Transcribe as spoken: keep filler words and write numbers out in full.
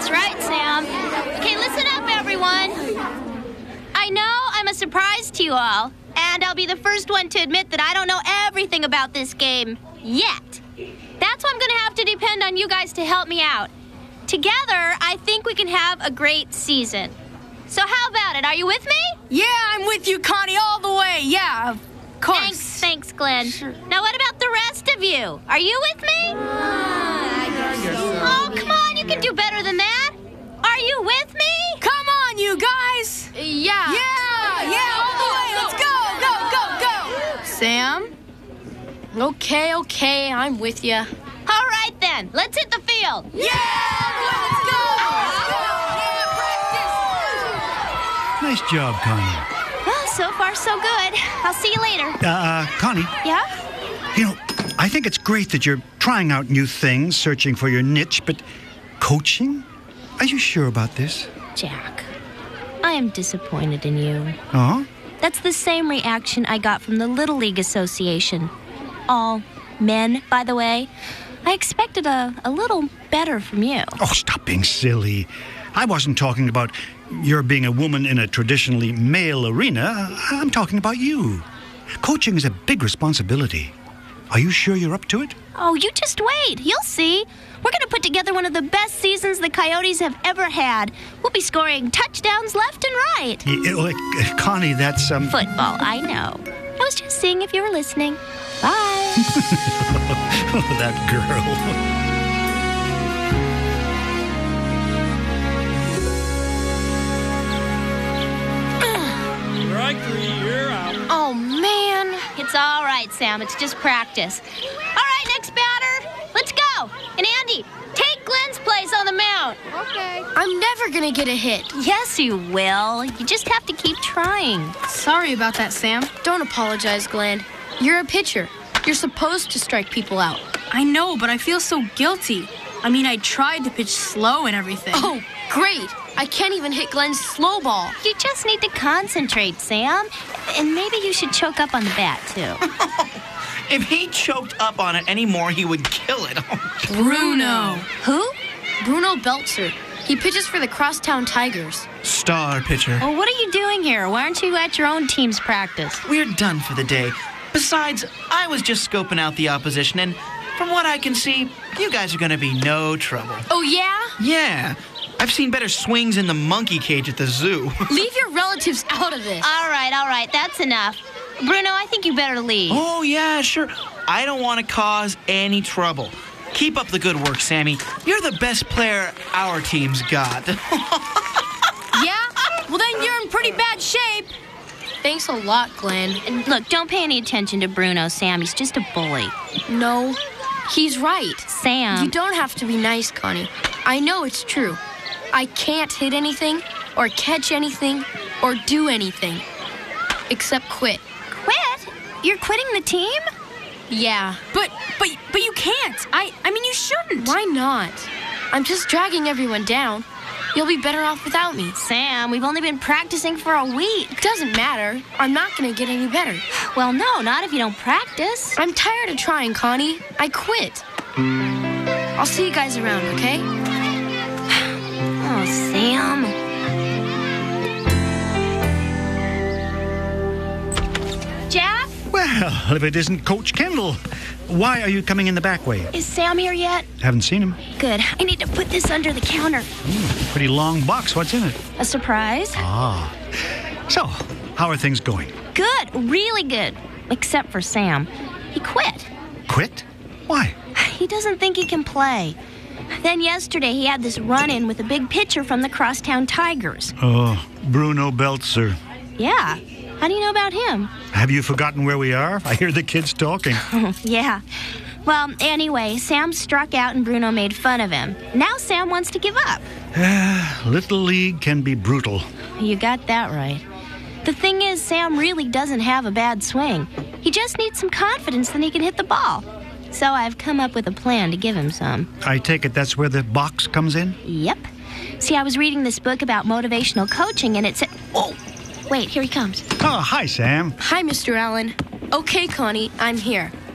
That's right, Sam. Okay, listen up, everyone. I know I'm a surprise to you all, and I'll be the first one to admit that I don't know everything about this game yet. That's why I'm going to have to depend on you guys to help me out. Together, I think we can have a great season. So how about it? Are you with me? Yeah, I'm with you, Connie, all the way. Yeah, of course. Thanks, thanks, Glenn. Sure. Now, what about the rest of you? Are you with me? Uh, I guess so. Oh, come on, you can do better than that. Are you with me? Come on, you guys. Uh, yeah. Yeah, yeah, all the way. Let's go, go, go, go. Sam? Okay, okay, I'm with you. All right, then. Let's hit the field. Yeah! Let's go! Let's go! Yeah, practice! Nice job, Connie. Well, so far, so good. I'll see you later. Uh, uh, Connie. Yeah? You know, I think it's great that you're trying out new things, searching for your niche, but coaching? Are you sure about this? Jack, I am disappointed in you. Oh? That's the same reaction I got from the Little League Association. All men, by the way. I expected a, a little better from you. Oh, stop being silly. I wasn't talking about your being a woman in a traditionally male arena. I'm talking about you. Coaching is a big responsibility. Are you sure you're up to it? Oh, you just wait. You'll see. We're going to put together one of the best seasons the Coyotes have ever had. We'll be scoring touchdowns left and right. Yeah, like, uh, Connie, that's, um... football, I know. I was just seeing if you were listening. Bye. Oh, that girl. Strike three, you're out. Oh, man. It's all right, Sam. It's just practice. All right, next batter. Let's go. And Andy, take Glenn's place on the mound. Okay. I'm never gonna get a hit. Yes, you will. You just have to keep trying. Sorry about that, Sam. Don't apologize, Glenn. You're a pitcher. You're supposed to strike people out. I know, but I feel so guilty. I mean, I tried to pitch slow and everything. Oh, great. I can't even hit Glenn's slow ball. You just need to concentrate, Sam. And maybe you should choke up on the bat, too. If he choked up on it anymore, he would kill it. Bruno. Who? Bruno Belzer. He pitches for the Crosstown Tigers. Star pitcher. Well, what are you doing here? Why aren't you at your own team's practice? We're done for the day. Besides, I was just scoping out the opposition, and from what I can see, you guys are going to be no trouble. Oh, yeah? Yeah. I've seen better swings in the monkey cage at the zoo. Leave your relatives out of this. All right, all right. That's enough. Bruno, I think you better leave. Oh, yeah, sure. I don't want to cause any trouble. Keep up the good work, Sammy. You're the best player our team's got. Yeah? Well, then you're in pretty bad shape. Thanks a lot, Glenn. And look, don't pay any attention to Bruno, Sam. He's just a bully. No, he's right. Sam. You don't have to be nice, Connie. I know it's true. I can't hit anything, or catch anything, or do anything. Except quit. Quit? You're quitting the team? Yeah. But, but, but you can't. I, I mean, you shouldn't. Why not? I'm just dragging everyone down. You'll be better off without me. Sam, we've only been practicing for a week. It doesn't matter. I'm not going to get any better. Well, no, not if you don't practice. I'm tired of trying, Connie. I quit. I'll see you guys around, okay? Oh, Sam. Jack? Well, if it isn't Coach Kendall, why are you coming in the back way? Is Sam here yet? Haven't seen him. Good. I need to put this under the counter. Mm, pretty long box. What's in it? A surprise? Ah. So, how are things going? Good. Really good. Except for Sam. He quit. Quit? Why? He doesn't think he can play. Then yesterday he had this run-in with a big pitcher from the Crosstown Tigers. Oh, Bruno Belzer. Yeah. How do you know about him? Have you forgotten where we are? I hear the kids talking. Yeah. Well, anyway, Sam struck out and Bruno made fun of him. Now Sam wants to give up. Little League can be brutal. You got that right. The thing is, Sam really doesn't have a bad swing. He just needs some confidence that he can hit the ball. So I've come up with a plan to give him some. I take it that's where the box comes in? Yep. See, I was reading this book about motivational coaching, and it said... Oh, wait, here he comes. Oh, hi, Sam. Hi, Mister Allen. Okay, Connie, I'm here.